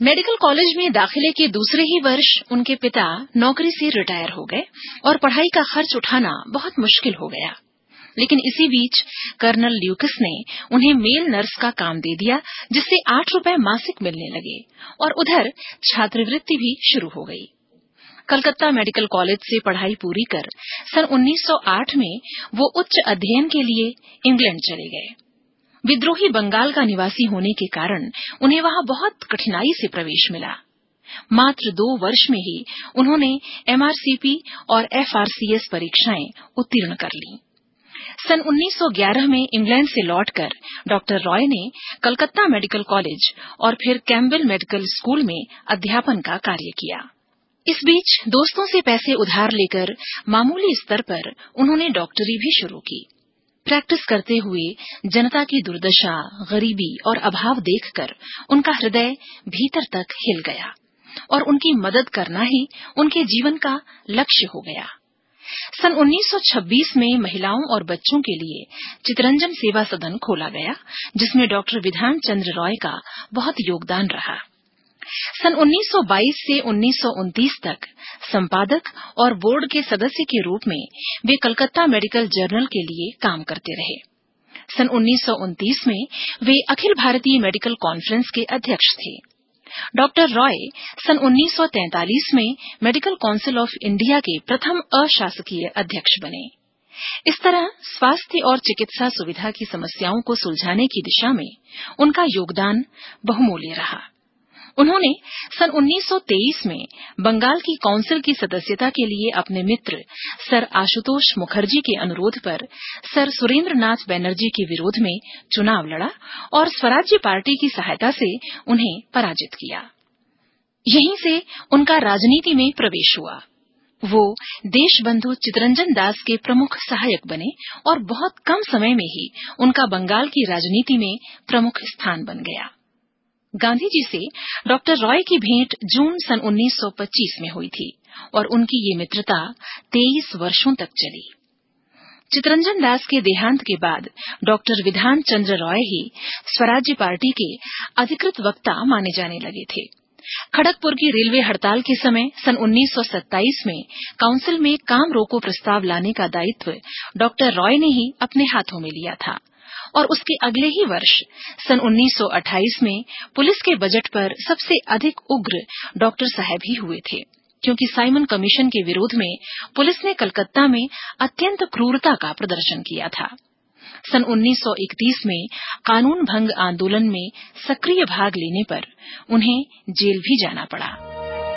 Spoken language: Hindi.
मेडिकल कॉलेज में दाखिले के दूसरे ही वर्ष उनके पिता नौकरी से रिटायर हो गए और पढ़ाई का खर्च उठाना बहुत मुश्किल हो गया। लेकिन इसी बीच कर्नल ल्यूकस ने उन्हें मेल नर्स का काम दे दिया, जिससे 8 रुपए मासिक मिलने लगे और उधर छात्रवृत्ति भी शुरू हो गई। कलकत्ता मेडिकल कॉलेज से पढ़ाई पूरी कर सन 1908 में वो उच्च अध्ययन के लिए इंग्लैंड चले गए। विद्रोही बंगाल का निवासी होने के कारण उन्हें वहां बहुत कठिनाई से प्रवेश मिला। मात्र 2 वर्ष में ही उन्होंने MRCP और FRCS परीक्षाएं उत्तीर्ण कर लीं। सन 1911 में इंग्लैंड से लौटकर डॉक्टर रॉय ने कलकत्ता मेडिकल कॉलेज और फिर कैम्पबेल मेडिकल स्कूल में अध्यापन का कार्य किया। इस बीच दोस्तों से पैसे उधार लेकर मामूली स्तर पर उन्होंने डॉक्टरी भी शुरू की। प्रैक्टिस करते हुए जनता की दुर्दशा, गरीबी और अभाव देखकर उनका हृदय भीतर तक हिल गया और उनकी मदद करना ही उनके जीवन का लक्ष्य हो गया। सन 1926 में महिलाओं और बच्चों के लिए चितरंजन सेवा सदन खोला गया, जिसमें डॉक्टर विधान चंद्र रॉय का बहुत योगदान रहा। सन 1922 से 1929 तक संपादक और बोर्ड के सदस्य के रूप में वे कलकत्ता मेडिकल जर्नल के लिए काम करते रहे। सन 1929 में वे अखिल भारतीय मेडिकल कॉन्फ्रेंस के अध्यक्ष थे। डॉक्टर रॉय सन 1943 में मेडिकल काउंसिल ऑफ इंडिया के प्रथम अशासकीय अध्यक्ष बने। इस तरह स्वास्थ्य और चिकित्सा सुविधा की समस्याओं को सुलझाने की दिशा में उनका योगदान बहुमूल्य रहा। उन्होंने सन 1923 में बंगाल की काउंसिल की सदस्यता के लिए अपने मित्र सर आशुतोष मुखर्जी के अनुरोध पर सर सुरेंद्रनाथ बनर्जी के विरोध में चुनाव लड़ा और स्वराज्य पार्टी की सहायता से उन्हें पराजित किया। यहीं से उनका राजनीति में प्रवेश हुआ। वो देशबंधु चितरंजन दास के प्रमुख सहायक बने और बहुत कम समय में ही उनका बंगाल की राजनीति में प्रमुख स्थान बन गया। गांधी जी से डॉक्टर रॉय की भेंट जून सन 1925 में हुई थी और उनकी ये मित्रता 23 वर्षों तक चली। चितरंजन दास के देहांत के बाद डॉक्टर विधान चंद्र रॉय ही स्वराज्य पार्टी के अधिकृत वक्ता माने जाने लगे थे। खड़गपुर की रेलवे हड़ताल के समय सन 1927 में काउंसिल में काम रोको प्रस्ताव लाने का दायित्व डॉक्टर रॉय ने ही अपने हाथों में लिया था और उसके अगले ही वर्ष सन 1928 में पुलिस के बजट पर सबसे अधिक उग्र डॉक्टर साहब ही हुए थे, क्योंकि साइमन कमीशन के विरोध में पुलिस ने कलकत्ता में अत्यंत क्रूरता का प्रदर्शन किया था। सन 1931 में कानून भंग आंदोलन में सक्रिय भाग लेने पर उन्हें जेल भी जाना पड़ा।